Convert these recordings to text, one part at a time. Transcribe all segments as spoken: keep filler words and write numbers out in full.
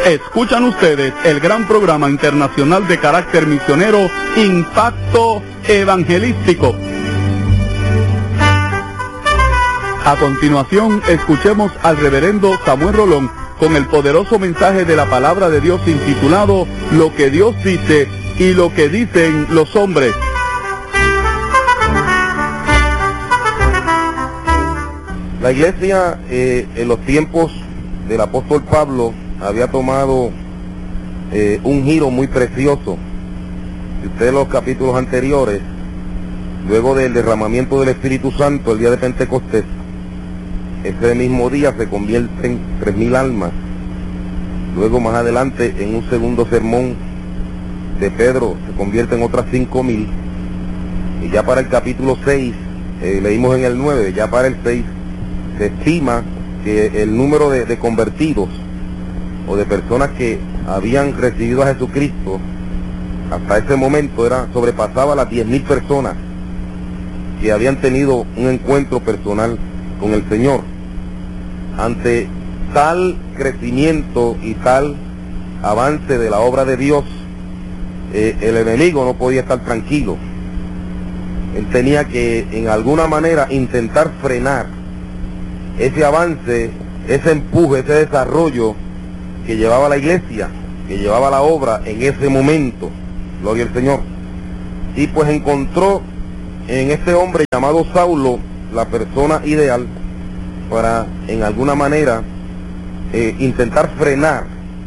Escuchan ustedes el gran programa internacional de carácter misionero Impacto Evangelístico. A continuación, escuchemos al reverendo Samuel Rolón con el poderoso mensaje de la palabra de Dios intitulado Lo que Dios dice y lo que dicen los hombres. La iglesia eh, en los tiempos del apóstol Pablo había tomado eh, un giro muy precioso. Si ustedes los capítulos anteriores, luego del derramamiento del Espíritu Santo, el día de Pentecostés, ese mismo día se convierten tres mil almas. Luego más adelante, en un segundo sermón de Pedro, se convierten otras cinco mil. Y ya para el capítulo seis, eh, leímos en el nueve, ya para el seis, se estima que el número de, de convertidos o de personas que habían recibido a Jesucristo hasta ese momento era sobrepasaba las diez mil personas que habían tenido un encuentro personal con el Señor. Ante tal crecimiento y tal avance de la obra de Dios, eh, el enemigo no podía estar tranquilo. Él tenía que en alguna manera intentar frenar ese avance, ese empuje, ese desarrollo que llevaba la iglesia, que llevaba la obra en ese momento. Gloria al Señor. Y pues encontró en este hombre llamado Saulo la persona ideal para en alguna manera eh, intentar frenar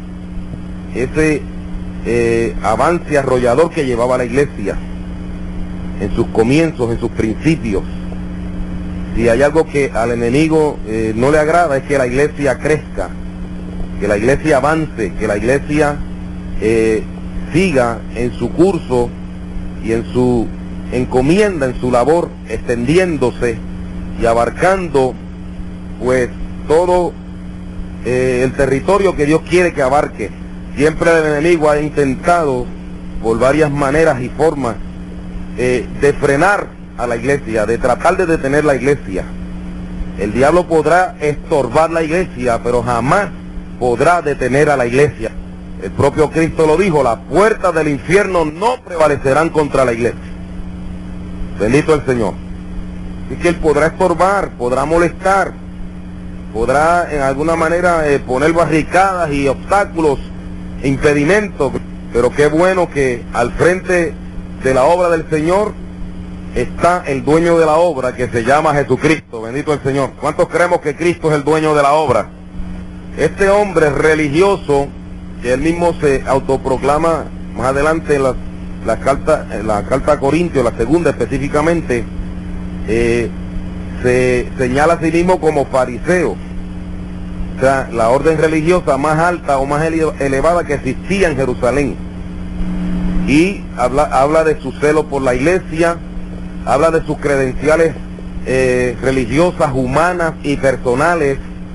ese eh, avance arrollador que llevaba la iglesia en sus comienzos, en sus principios. Si hay algo que al enemigo eh, no le agrada, es que la iglesia crezca, que la iglesia avance, que la iglesia eh, siga en su curso y en su encomienda, en su labor, extendiéndose y abarcando pues todo eh, el territorio que Dios quiere que abarque. Siempre el enemigo ha intentado por varias maneras y formas eh, de frenar a la iglesia, de tratar de detener la iglesia. El diablo podrá estorbar la iglesia, pero jamás podrá detener a la iglesia. El propio Cristo lo dijo: las puertas del infierno no prevalecerán contra la iglesia. Bendito el Señor. Es que él podrá estorbar, podrá molestar, podrá en alguna manera eh, poner barricadas y obstáculos, impedimentos, pero qué bueno que al frente de la obra del Señor está el dueño de la obra, que se llama Jesucristo. Bendito el Señor. ¿Cuántos creemos que Cristo es el dueño de la obra? Este hombre religioso, que él mismo se autoproclama más adelante en la, la carta en la carta a Corintios, la segunda específicamente, eh, se señala a sí mismo como fariseo. O sea, la orden religiosa más alta o más elevada que existía en Jerusalén. Y habla, habla de su celo por la iglesia, habla de sus credenciales eh, religiosas, humanas y personales.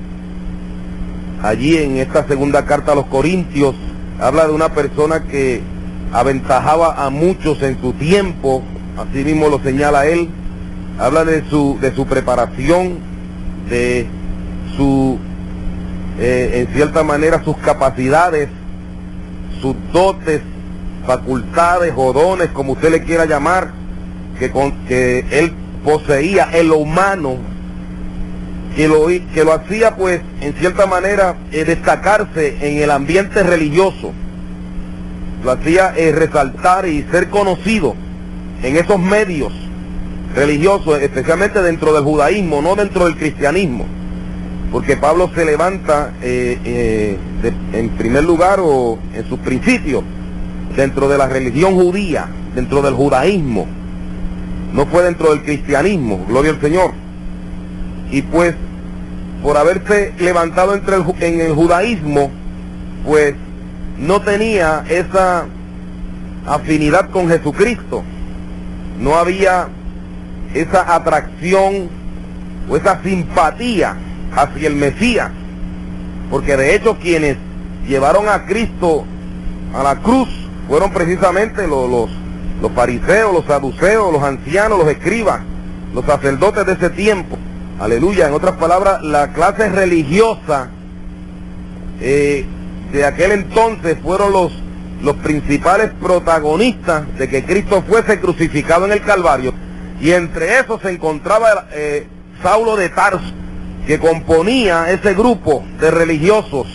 Allí en esta segunda carta a los Corintios, habla de una persona que aventajaba a muchos en su tiempo, así mismo lo señala él. Habla de su, de su preparación, de su, eh, en cierta manera, sus capacidades, sus dotes, facultades o dones, como usted le quiera llamar, que, con, que él poseía en lo humano, que lo, que lo hacía pues en cierta manera eh, destacarse en el ambiente religioso, lo hacía eh, resaltar y ser conocido en esos medios religiosos, especialmente dentro del judaísmo, no dentro del cristianismo, porque Pablo se levanta eh, eh, de, en primer lugar o en sus principios dentro de la religión judía, dentro del judaísmo, no fue dentro del cristianismo, gloria al Señor. Y pues, por haberse levantado entre el, en el judaísmo, pues no tenía esa afinidad con Jesucristo, no había esa atracción o esa simpatía hacia el Mesías, porque de hecho quienes llevaron a Cristo a la cruz fueron precisamente los, los, los fariseos, los saduceos, los ancianos, los escribas, los sacerdotes de ese tiempo. Aleluya. En otras palabras, la clase religiosa eh, de aquel entonces fueron los, los principales protagonistas de que Cristo fuese crucificado en el Calvario, y entre esos se encontraba eh, Saulo de Tarso, que componía ese grupo de religiosos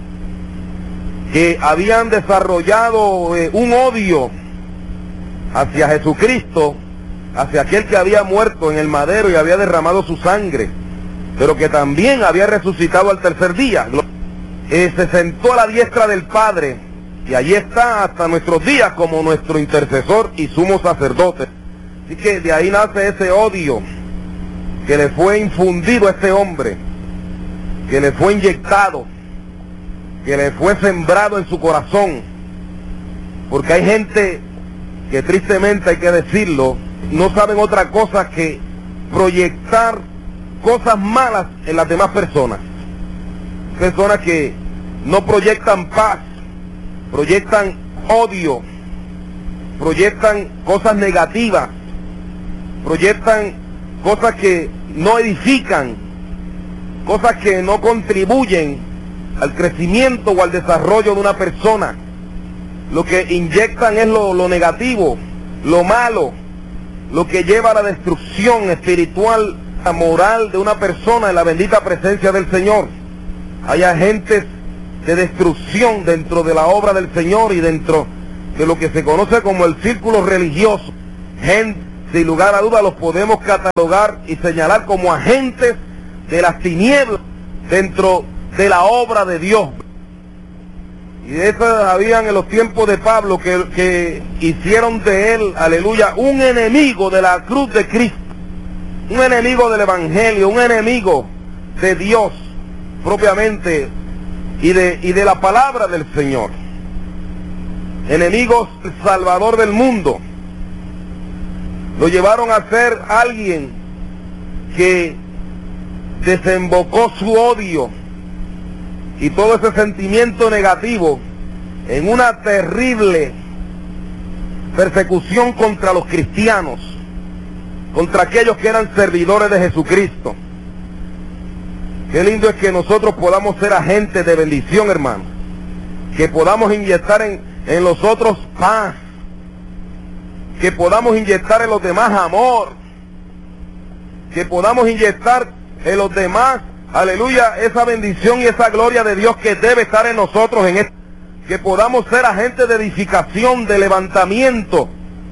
que habían desarrollado eh, un odio hacia Jesucristo, hacia aquel que había muerto en el madero y había derramado su sangre, pero que también había resucitado al tercer día. Eh, se sentó a la diestra del Padre, y allí está hasta nuestros días como nuestro intercesor y sumo sacerdote. Así que de ahí nace ese odio que le fue infundido a este hombre, que le fue inyectado, que le fue sembrado en su corazón, porque hay gente que, tristemente hay que decirlo, no saben otra cosa que proyectar cosas malas en las demás personas. Personas que no proyectan paz, proyectan odio, proyectan cosas negativas, proyectan cosas que no edifican, cosas que no contribuyen al crecimiento o al desarrollo de una persona. Lo que inyectan es lo, lo negativo, lo malo, lo que lleva a la destrucción espiritual, moral de una persona en la bendita presencia del Señor. Hay agentes de destrucción dentro de la obra del Señor y dentro de lo que se conoce como el círculo religioso. Gente, sin lugar a dudas, los podemos catalogar y señalar como agentes de las tinieblas dentro de la obra de Dios. Y de esas habían en los tiempos de Pablo que, que hicieron de él, aleluya, un enemigo de la cruz de Cristo, un enemigo del Evangelio, un enemigo de Dios propiamente y de, y de la palabra del Señor. Enemigos del Salvador del mundo. Lo llevaron a ser alguien que desembocó su odio y todo ese sentimiento negativo en una terrible persecución contra los cristianos, contra aquellos que eran servidores de Jesucristo. Qué lindo es que nosotros podamos ser agentes de bendición, hermano, que podamos inyectar en, en los otros paz, que podamos inyectar en los demás amor, que podamos inyectar en los demás, aleluya, esa bendición y esa gloria de Dios que debe estar en nosotros, en este, que podamos ser agentes de edificación, de levantamiento.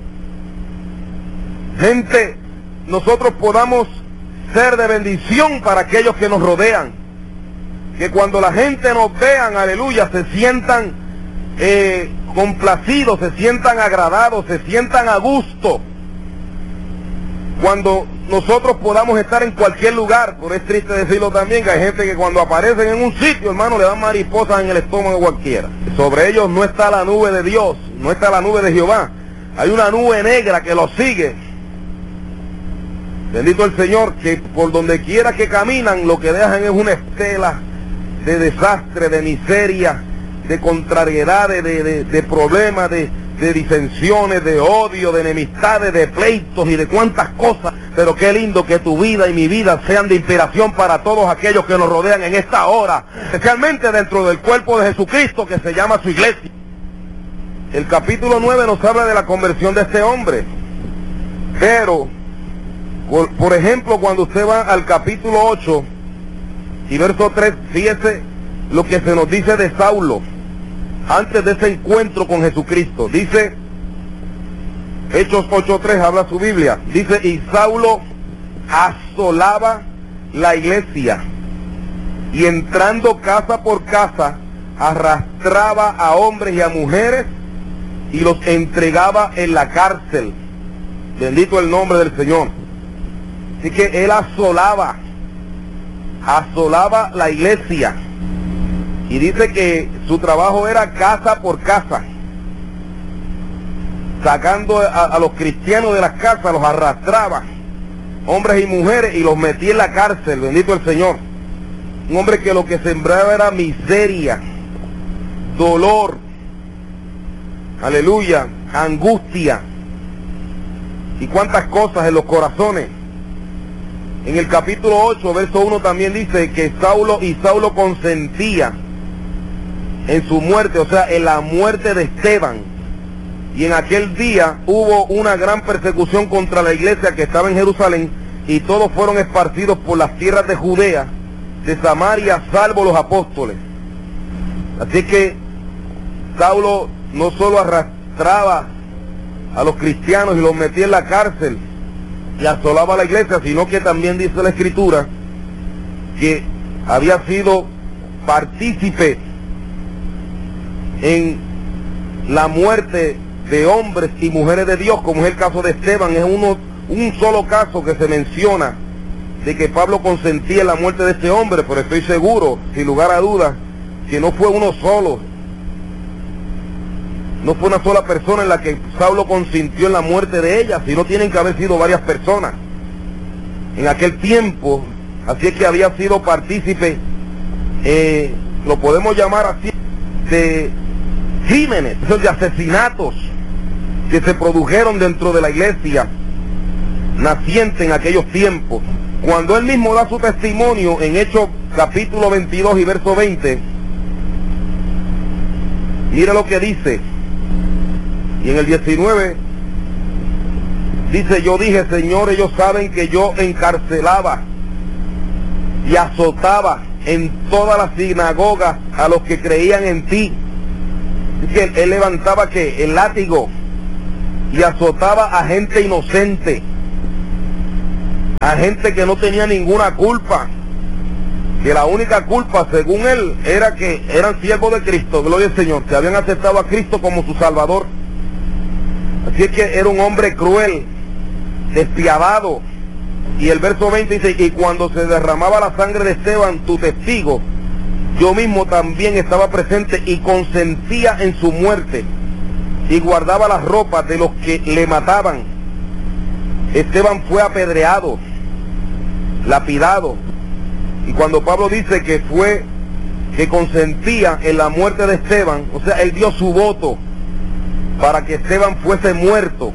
Gente, nosotros podamos ser de bendición para aquellos que nos rodean, que cuando la gente nos vean, aleluya, se sientan eh, complacidos, se sientan agradados, se sientan a gusto. Cuando nosotros podamos estar en cualquier lugar, pero es triste decirlo también, que hay gente que cuando aparecen en un sitio, hermano, le dan mariposas en el estómago cualquiera. Sobre ellos no está la nube de Dios, no está la nube de Jehová. Hay una nube negra que los sigue. Bendito el Señor, que por donde quiera que caminan, lo que dejan es una estela de desastre, de miseria, de contrariedades, de, de, de problemas, de... de disensiones, de odio, de enemistades, de pleitos y de cuantas cosas. Pero qué lindo que tu vida y mi vida sean de inspiración para todos aquellos que nos rodean en esta hora, especialmente dentro del cuerpo de Jesucristo que se llama su iglesia. El capítulo nueve nos habla de la conversión de este hombre, pero por, por ejemplo, cuando usted va al capítulo ocho y verso tres, fíjese lo que se nos dice de Saulo antes de ese encuentro con Jesucristo. Dice, Hechos ocho tres, habla su Biblia, dice, y Saulo asolaba la iglesia, y entrando casa por casa, arrastraba a hombres y a mujeres, y los entregaba en la cárcel. Bendito el nombre del Señor. Así que él asolaba, asolaba la iglesia. Y dice que su trabajo era casa por casa, sacando a, a los cristianos de las casas, los arrastraba, hombres y mujeres, y los metía en la cárcel. Bendito el Señor. Un hombre que lo que sembraba era miseria, dolor, aleluya, angustia, y cuántas cosas en los corazones. En el capítulo ocho, verso uno también dice que Saulo y Saulo consentía en su muerte, o sea, en la muerte de Esteban. Y en aquel día hubo una gran persecución contra la iglesia que estaba en Jerusalén, y todos fueron esparcidos por las tierras de Judea, de Samaria, salvo los apóstoles. Así que Saulo no solo arrastraba a los cristianos y los metía en la cárcel y asolaba a la iglesia, sino que también dice la Escritura que había sido partícipe en la muerte de hombres y mujeres de Dios, como es el caso de Esteban. Es uno, un solo caso que se menciona de que Pablo consentía en la muerte de este hombre, pero estoy seguro, sin lugar a dudas, que no fue uno solo. No fue una sola persona en la que Saulo consintió en la muerte de ella, sino tienen que haber sido varias personas en aquel tiempo. Así es que había sido partícipe, eh, lo podemos llamar así, de crímenes, de asesinatos que se produjeron dentro de la iglesia naciente en aquellos tiempos. Cuando él mismo da su testimonio en Hechos capítulo veintidós y verso veinte, mira lo que dice. Y en el diecinueve dice: yo dije, Señor, ellos saben que yo encarcelaba y azotaba en todas las sinagogas a los que creían en ti. Es que él, él levantaba que el látigo y azotaba a gente inocente, a gente que no tenía ninguna culpa, que la única culpa, según él, era que eran siervos de Cristo, gloria al Señor, que habían aceptado a Cristo como su Salvador. Así es que era un hombre cruel, despiadado. Y el verso veinte dice: y cuando se derramaba la sangre de Esteban, tu testigo, yo mismo también estaba presente y consentía en su muerte, y guardaba las ropas de los que le mataban. Esteban fue apedreado, lapidado. Y cuando Pablo dice que fue, que consentía en la muerte de Esteban, o sea, él dio su voto para que Esteban fuese muerto.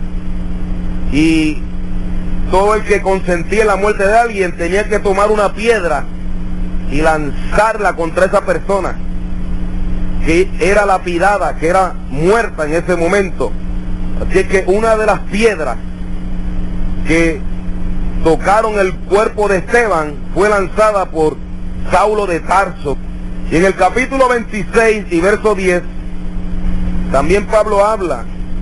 Y todo el que consentía en la muerte de alguien tenía que tomar una piedra y lanzarla contra esa persona que era lapidada, que era muerta en ese momento. Así es que una de las piedras que tocaron el cuerpo de Esteban fue lanzada por Saulo de Tarso. Y en el capítulo veintiséis y verso diez, también Pablo habla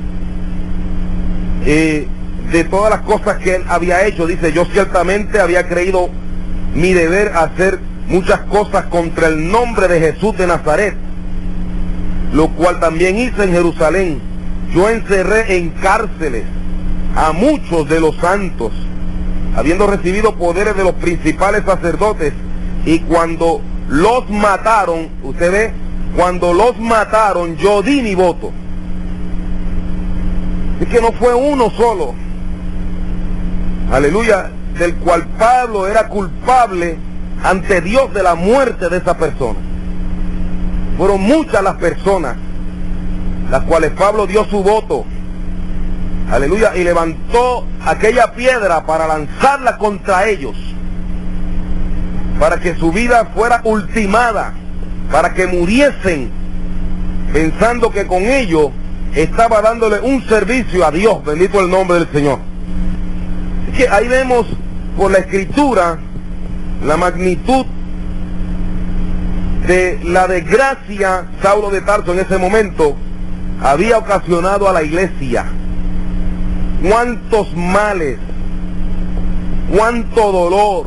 eh, de todas las cosas que él había hecho. Dice: yo ciertamente había creído mi deber hacer muchas cosas contra el nombre de Jesús de Nazaret, lo cual también hice en Jerusalén. Yo encerré en cárceles a muchos de los santos, habiendo recibido poderes de los principales sacerdotes, y cuando los mataron, usted ve, cuando los mataron, yo di mi voto. Es que no fue uno solo, aleluya, del cual Pablo era culpable ante Dios de la muerte de esa persona. Fueron muchas las personas las cuales Pablo dio su voto, aleluya, y levantó aquella piedra para lanzarla contra ellos, para que su vida fuera ultimada, para que muriesen, pensando que con ello estaba dándole un servicio a Dios. Bendito el nombre del Señor. Es que ahí vemos por la Escritura la magnitud de la desgracia. Saulo de Tarso en ese momento había ocasionado a la iglesia cuántos males, cuánto dolor,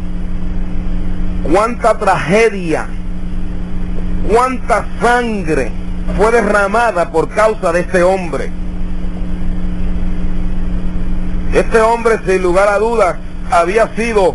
cuánta tragedia, cuánta sangre fue derramada por causa de este hombre. Este hombre, sin lugar a dudas, había sido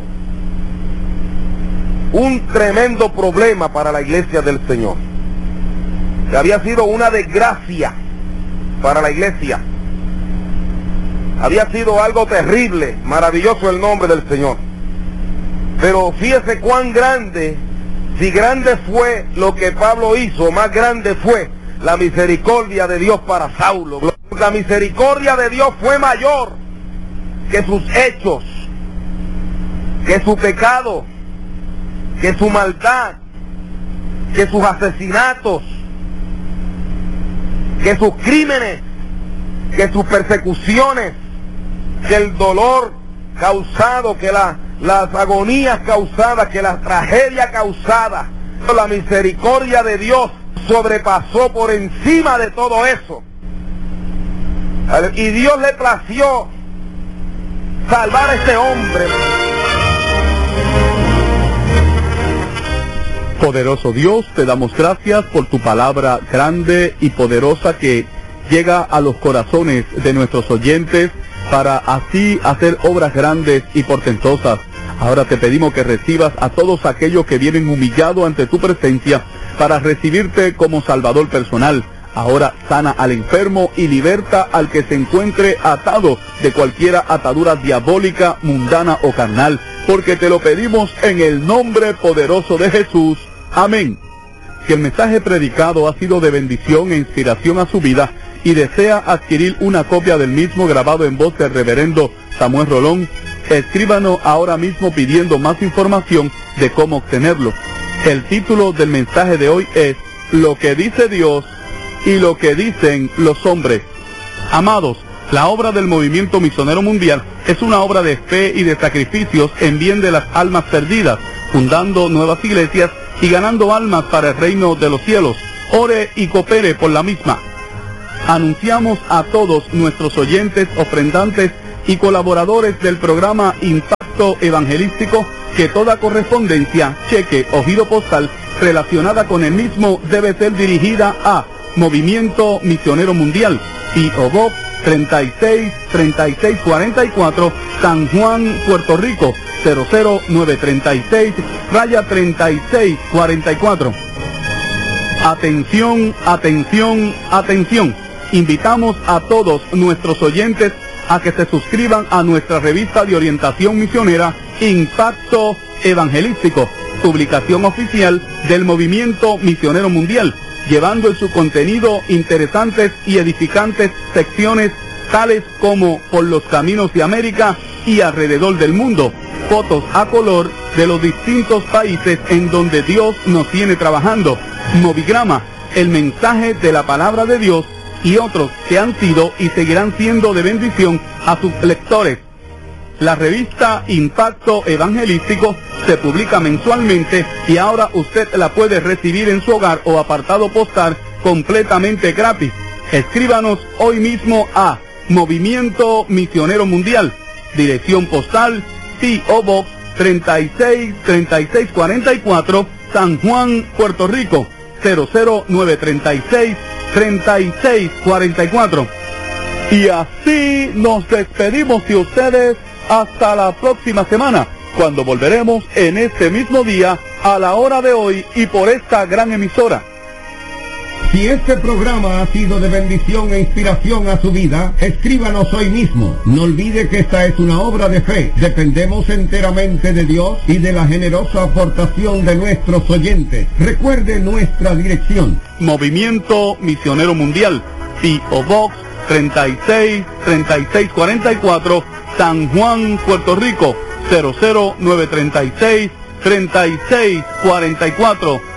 un tremendo problema para la iglesia del Señor. Había sido una desgracia para la iglesia. Había sido algo terrible, maravilloso el nombre del Señor. Pero fíjese cuán grande, si grande fue lo que Pablo hizo, más grande fue la misericordia de Dios para Saulo. La misericordia de Dios fue mayor que sus hechos, que su pecado, que su maldad, que sus asesinatos, que sus crímenes, que sus persecuciones, que el dolor causado, que la, las agonías causadas, que la tragedia causada, la misericordia de Dios sobrepasó por encima de todo eso. Y Dios le plació salvar a este hombre. Poderoso Dios, te damos gracias por tu palabra grande y poderosa que llega a los corazones de nuestros oyentes para así hacer obras grandes y portentosas. Ahora te pedimos que recibas a todos aquellos que vienen humillados ante tu presencia para recibirte como Salvador personal. Ahora sana al enfermo y liberta al que se encuentre atado de cualquier atadura diabólica, mundana o carnal, porque te lo pedimos en el nombre poderoso de Jesús. Amén. Si el mensaje predicado ha sido de bendición e inspiración a su vida y desea adquirir una copia del mismo grabado en voz del reverendo Samuel Rolón, escríbanos ahora mismo pidiendo más información de cómo obtenerlo. El título del mensaje de hoy es Lo que dice Dios y lo que dicen los hombres. Amados, la obra del Movimiento Misionero Mundial es una obra de fe y de sacrificios en bien de las almas perdidas, fundando nuevas iglesias y ganando almas para el reino de los cielos. Ore y coopere por la misma. Anunciamos a todos nuestros oyentes, ofrendantes y colaboradores del programa Impacto Evangelístico que toda correspondencia, cheque o giro postal relacionada con el mismo debe ser dirigida a Movimiento Misionero Mundial, P O Box treinta y seis, treinta y seis cuarenta y cuatro, San Juan, Puerto Rico, cero cero nueve treinta y seis, raya treinta y seis cuarenta y cuatro. Atención, atención, atención. Invitamos a todos nuestros oyentes a que se suscriban a nuestra revista de orientación misionera Impacto Evangelístico, publicación oficial del Movimiento Misionero Mundial, llevando en su contenido interesantes y edificantes secciones tales como Por los Caminos de América y Alrededor del Mundo, fotos a color de los distintos países en donde Dios nos tiene trabajando, Movigrama, el mensaje de la palabra de Dios y otros que han sido y seguirán siendo de bendición a sus lectores. La revista Impacto Evangelístico se publica mensualmente y ahora usted la puede recibir en su hogar o apartado postal completamente gratis. Escríbanos hoy mismo a Movimiento Misionero Mundial, dirección postal P O Box treinta y seis, treinta y seis cuarenta y cuatro, San Juan, Puerto Rico, cero cero nueve treinta y seis, treinta y seis cuarenta y cuatro. Y así nos despedimos de ustedes hasta la próxima semana, cuando volveremos en este mismo día, a la hora de hoy y por esta gran emisora. Si este programa ha sido de bendición e inspiración a su vida, escríbanos hoy mismo. No olvide que esta es una obra de fe. Dependemos enteramente de Dios y de la generosa aportación de nuestros oyentes. Recuerde nuestra dirección. Movimiento Misionero Mundial, P O Box treinta y seis, treinta y seis cuarenta y cuatro, San Juan, Puerto Rico, cero cero nueve treinta y seis, treinta y seis cuarenta y cuatro.